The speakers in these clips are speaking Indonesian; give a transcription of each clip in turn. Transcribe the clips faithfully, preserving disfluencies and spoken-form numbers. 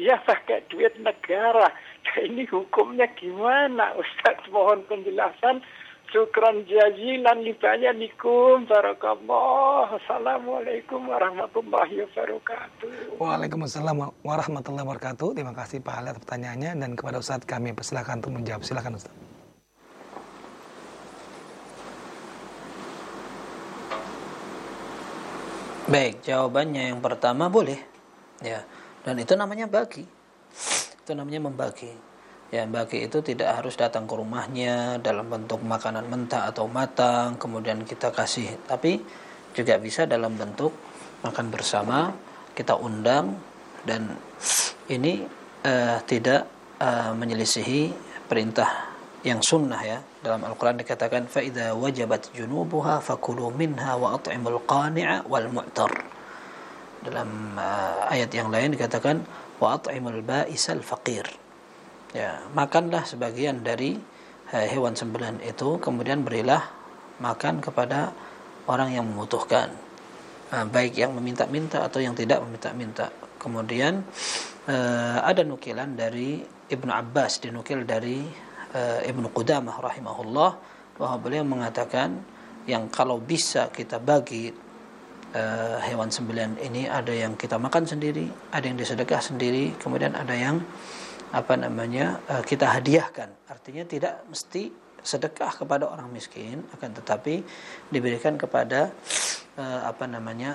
dia pakai duit negara. Nah, ini hukumnya gimana, Ustaz? Mohon penjelasan. Syukran jazilan libanyanikum barakallah. Assalamualaikum warahmatullahi wabarakatuh. Waalaikumsalam warahmatullahi wabarakatuh. Terima kasih Pak Ali atas pertanyaannya, dan kepada Ustaz kami persilakan untuk menjawab. Silakan Ustaz. Baik, jawabannya yang pertama boleh. Ya. Dan itu namanya bagi. Itu namanya membagi. Ya, bagi itu tidak harus datang ke rumahnya dalam bentuk makanan mentah atau matang kemudian kita kasih, tapi juga bisa dalam bentuk makan bersama, kita undang, dan ini uh, tidak uh, menyelisihi perintah yang sunnah ya. Dalam Al-Quran dikatakan فَإِذَا وَجَبَتْ جُنُوبُهَا فَكُلُوا مِنْهَا وَأَطْعِمُوا الْقَانِعَ وَالْمُعْتَرِ. Dalam uh, ayat yang lain dikatakan وَأَطْعِمُوا الْبَائِسَ الْفَقِيرِ. Ya, makanlah sebagian dari uh, hewan sembelihan itu, kemudian berilah makan kepada orang yang membutuhkan, uh, baik yang meminta-minta atau yang tidak meminta-minta. Kemudian uh, ada nukilan dari Ibnu Abbas, dinukil dari uh, Ibnu Qudamah rahimahullah, bahwa beliau mengatakan yang kalau bisa kita bagi uh, hewan sembelihan ini, ada yang kita makan sendiri, ada yang disedekah sendiri, kemudian ada yang apa namanya uh, kita hadiahkan. Artinya tidak mesti sedekah kepada orang miskin, akan tetapi diberikan kepada uh, apa namanya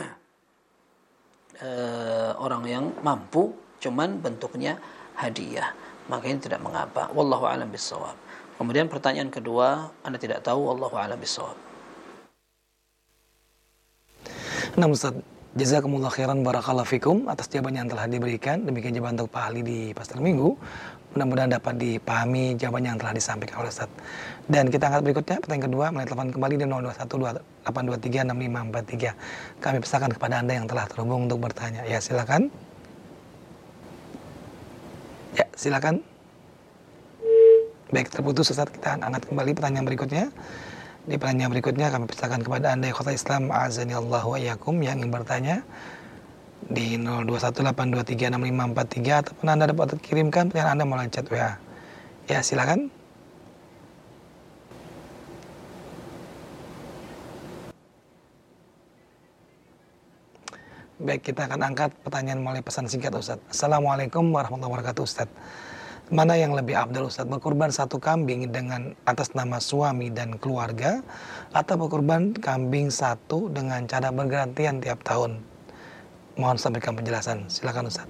uh, orang yang mampu, cuman bentuknya hadiah, maka ini tidak mengapa. Wallahu a'lam bishawab. Kemudian pertanyaan kedua, Anda tidak tahu, wallahu a'lam bishawab. Nah Ustaz, jazakumullah khairan barakallahu fikum atas jawaban yang telah diberikan. Demikian jawaban untuk Pak Ali di Pasar Minggu. Mudah-mudahan dapat dipahami jawaban yang telah disampaikan oleh Ustaz. Dan kita angkat berikutnya, pertanyaan kedua, melalui telepon kembali di nol dua satu delapan dua tiga enam lima empat tiga. Kami persilakan kepada Anda yang telah terhubung untuk bertanya. Ya, silakan. Ya, silakan. Baik, terputus Ustaz. Kita angkat kembali pertanyaan berikutnya. Di pertanyaan berikutnya kami persilakan kepada Anda ikhwatal Islam azani Allah wa iyyakum yang ingin bertanya di nol dua satu delapan dua tiga enam lima empat tiga, ataupun Anda dapat kirimkan pertanyaan Anda melalui chat W A. Ya, silakan. Baik, kita akan angkat pertanyaan melalui pesan singkat Ustaz. Assalamualaikum warahmatullahi wabarakatuh Ustaz. Mana yang lebih afdal Ustaz, berkorban satu kambing dengan atas nama suami dan keluarga, atau berkorban kambing satu dengan cara bergantian tiap tahun? Mohon sampaikan penjelasan. Silakan Ustaz.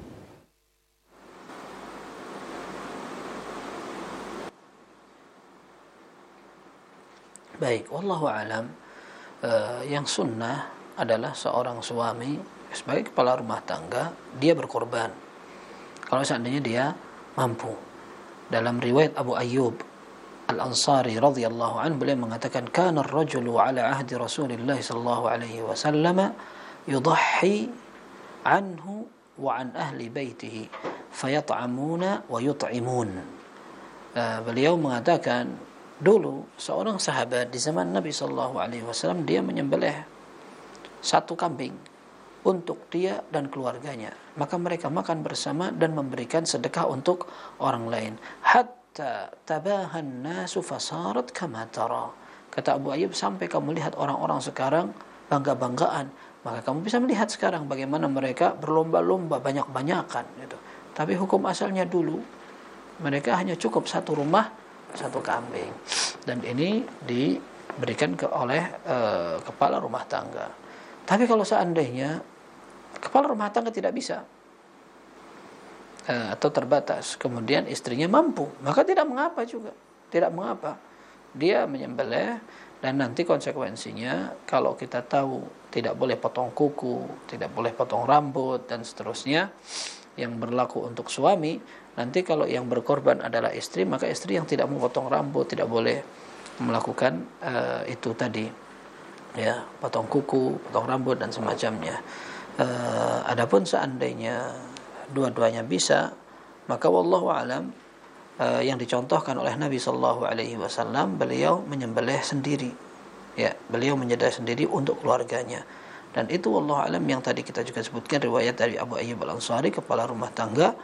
Baik, wallahu alam. Uh, yang sunnah adalah seorang suami sebagai kepala rumah tangga, dia berkorban kalau seandainya dia mampu. Dalam riwayat Abu Ayyub Al-Ansari radhiyallahu anhu, beliau mengatakan kana ar-rajulu ala ahdi Rasulillah sallallahu alaihi wasallam yudahhi anhu wa an ahli baitihi fayat'amuna wa yut'imun. Uh, beliau mengatakan dulu seorang sahabat di zaman Nabi sallallahu alaihi wasallam, dia menyembelih satu kambing untuk dia dan keluarganya, maka mereka makan bersama dan memberikan sedekah untuk orang lain. Hatta tabahan nasu fasarat kama tara. Kata Abu Ayyub, sampai kamu lihat orang-orang sekarang bangga-banggaan, maka kamu bisa melihat sekarang bagaimana mereka berlomba-lomba banyak-banyakan gitu. Tapi hukum asalnya dulu mereka hanya cukup satu rumah, satu kambing, dan ini diberikan ke oleh uh, kepala rumah tangga. Tapi kalau seandainya kepala rumah tangga tidak bisa uh, atau terbatas, kemudian istrinya mampu, maka tidak mengapa juga, tidak mengapa dia menyembelih. Dan nanti konsekuensinya, kalau kita tahu tidak boleh potong kuku, tidak boleh potong rambut dan seterusnya yang berlaku untuk suami, nanti kalau yang berkorban adalah istri, maka istri yang tidak memotong rambut tidak boleh melakukan uh, itu tadi, ya, potong kuku, potong rambut dan semacamnya. Uh, adapun seandainya dua-duanya bisa, maka wallahu alam, uh, yang dicontohkan oleh Nabi sallallahu alaihi wasallam, beliau menyembelih sendiri, ya, beliau menyembelih sendiri untuk keluarganya. Dan itu wallahu alam yang tadi kita juga sebutkan riwayat dari Abu Ayyub Al-Ansari, kepala rumah tangga,